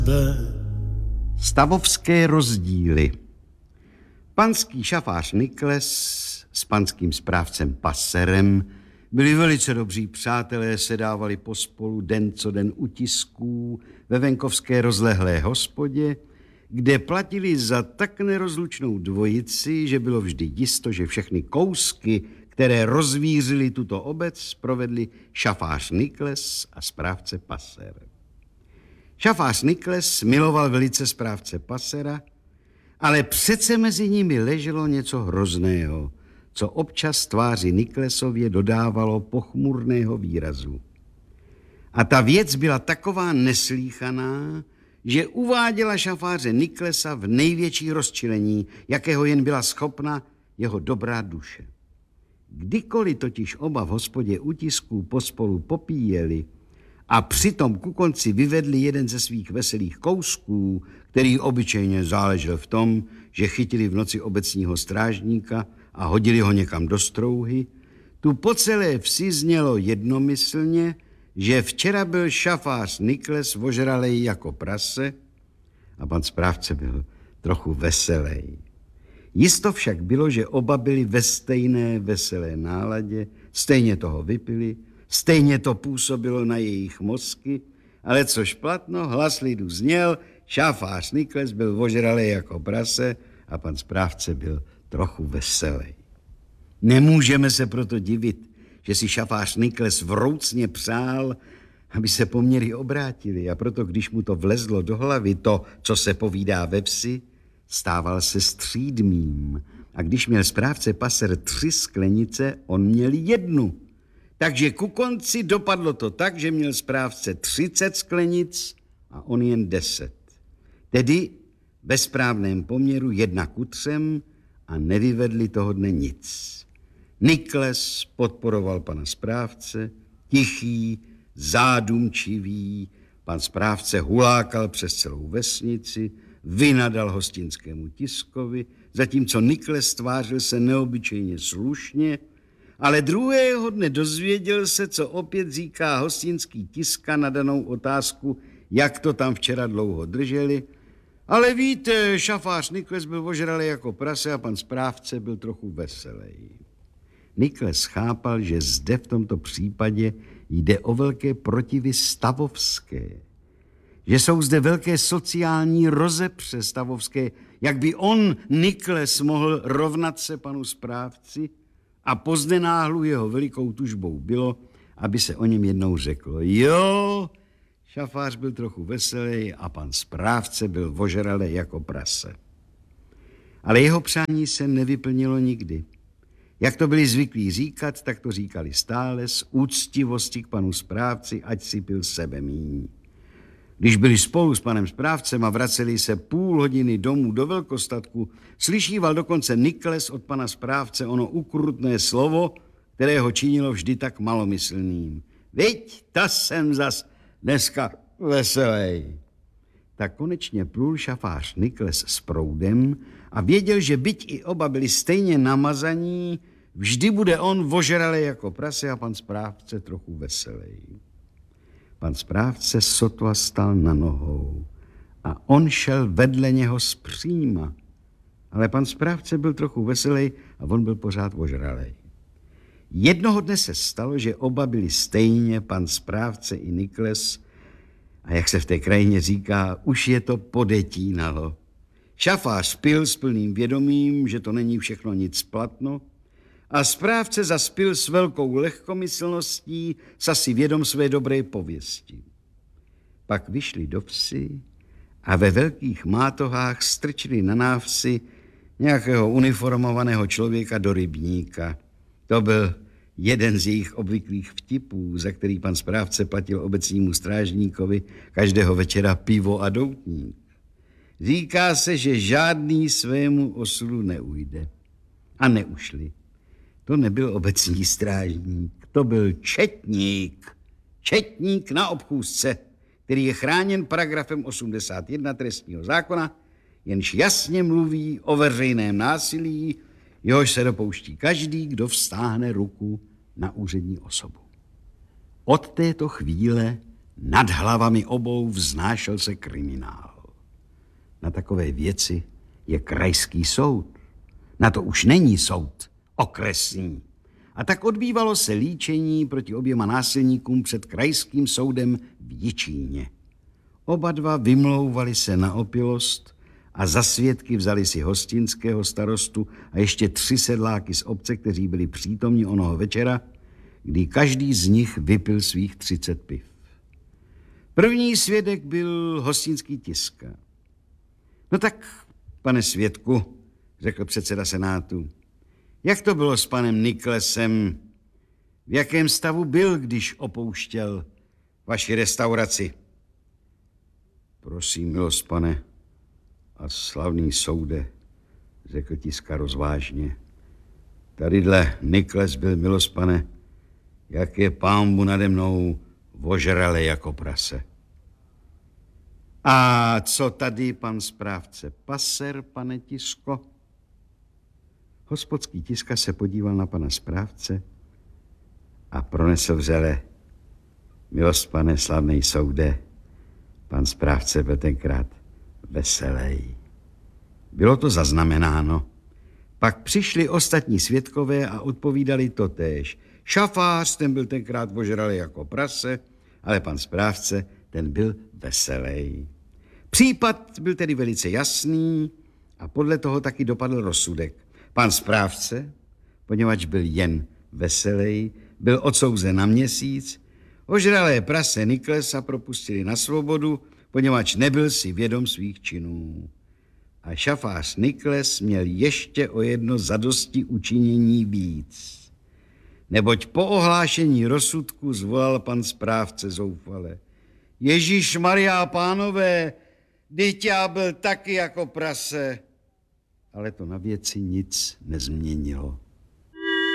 Stavovské rozdíly. Panský šafář Nikles s panským správcem Passerem byli velice dobří přátelé, sedávali pospolu den co den u tisků ve venkovské rozlehlé hospodě, kde platili za tak nerozlučnou dvojici, že bylo vždy jisto, že všechny kousky, které rozvířily tuto obec, provedli šafář Nikles a správce Passer. Šafář Nikles miloval velice správce Passera, ale přece mezi nimi leželo něco hrozného, co občas tváři Niklesově dodávalo pochmurného výrazu. A ta věc byla taková neslýchaná, že uváděla šafáře Niklesa v největší rozčilení, jakého jen byla schopna jeho dobrá duše. Kdykoliv totiž oba v hospodě u tisků pospolu popíjeli a přitom ku konci vyvedli jeden ze svých veselých kousků, který obyčejně záležel v tom, že chytili v noci obecního strážníka a hodili ho někam do strouhy, tu po celé vsi znělo jednomyslně, že včera byl šafář Nikles ožralej jako prase a pan správce byl trochu veselej. Jisto však bylo, že oba byli ve stejné veselé náladě, stejně toho vypili, stejně to působilo na jejich mozky, ale což platno, hlas lidu zněl, šafář Nikles byl ožralej jako prase a pan správce byl trochu veselej. Nemůžeme se proto divit, že si šafář Nikles vroucně přál, aby se poměry obrátili, a proto, když mu to vlezlo do hlavy, to, co se povídá ve vsi, stával se střídmým. A když měl správce Passer 3 sklenice, on měl 1. Takže ku konci dopadlo to tak, že měl správce 30 sklenic a on jen 10. Tedy ve správném poměru 1:3 a nevyvedli toho dne nic. Nikles podporoval pana správce, tichý, zádumčivý, pan správce hulákal přes celou vesnici, vynadal hostinskému tiskovi, zatímco Nikles tvářil se neobyčejně slušně, ale druhého dne dozvěděl se, co opět říká hostinský tiska na danou otázku, jak to tam včera dlouho drželi. Ale víte, šafář Nikles byl ožralej jako prase a pan správce byl trochu veselej. Nikles chápal, že zde v tomto případě jde o velké protivy stavovské, že jsou zde velké sociální rozepře stavovské, jak by on, Nikles, mohl rovnat se panu správci, a pozdenáhlu jeho velikou tužbou bylo, aby se o něm jednou řeklo. Jo, šafář byl trochu veselý a pan správce byl ožralej jako prase. Ale jeho přání se nevyplnilo nikdy. Jak to byli zvyklí říkat, tak to říkali stále z úctivosti k panu správci, ať si pil sebe míň. Když byli spolu s panem správcem a vraceli se půl hodiny domů do velkostatku, slyšíval dokonce Nikles od pana správce ono ukrutné slovo, které ho činilo vždy tak malomyslným. Viď, ta jsem zas dneska veselej. Tak konečně plul šafář Nikles s proudem a věděl, že byť i oba byli stejně namazaní, vždy bude on ožralej jako prase a pan správce trochu veselej. Pan správce sotva stal na nohou a on šel vedle něho zpříma. Ale pan správce byl trochu veselej a on byl pořád ožralej. Jednoho dne se stalo, že oba byli stejně, pan správce i Nikles, a jak se v té krajině říká, už je to podetínalo. Šafář pil s plným vědomím, že to není všechno nic platno, a správce zaspil s velkou lehkomyslností, sasi vědom své dobré pověsti. Pak vyšli do vsi a ve velkých mátohách strčili na návsi nějakého uniformovaného člověka do rybníka. To byl jeden z jejich obvyklých vtipů, za který pan správce platil obecnímu strážníkovi každého večera pivo a doutník. Říká se, že žádný svému osudu neujde. A neušli. To nebyl obecní strážník, to byl četník. Četník na obchůzce, který je chráněn paragrafem 81 trestního zákona, jenž jasně mluví o veřejném násilí, jehož se dopouští každý, kdo vztáhne ruku na úřední osobu. Od této chvíle Nad hlavami obou vznášel se kriminál. Na takové věci je krajský soud. Na to už není soud okresní. A tak odbývalo se líčení proti oběma násilníkům před krajským soudem v Jičíně. Oba dva vymlouvali se na opilost a za svědky vzali si hostinského starostu a ještě 3 sedláky z obce, kteří byli přítomni onoho večera, kdy každý z nich vypil svých 30 piv. První svědek byl hostinský Tiska. No tak, pane svědku, řekl předseda senátu, jak to bylo s panem Niklesem? V jakém stavu byl, když opouštěl vaši restauraci? Prosím, milost, pane, a slavný soude, řekl Tiska rozvážně. Tadyhle Nikles byl, milost, pane, jak je pánbu nade mnou ožrale jako prase. A co tady pan správce Passer, pane Tisko? Hospodský Tiska se podíval na pana správce a pronesl vřele. Milost, pane, slavnej soude, pan správce byl tenkrát veselý. Bylo to zaznamenáno. Pak přišli ostatní svědkové a odpovídali totéž. Šafář, ten byl tenkrát ožralý jako prase, ale pan správce, ten byl veselý. Případ byl tedy velice jasný a podle toho taky dopadl rozsudek. Pan správce, poněvadž byl jen veselý, byl odsouzen na měsíc, ožralé prase Niklesa propustili na svobodu, poněvadž nebyl si vědom svých činů. A šafář Nikles měl ještě o jedno zadosti učinění víc. Neboť po ohlášení rozsudku zvolal pan správce zoufale. Ježíš Maria pánové, vždyť já byl taky jako prase. Ale to na věci nic nezměnilo.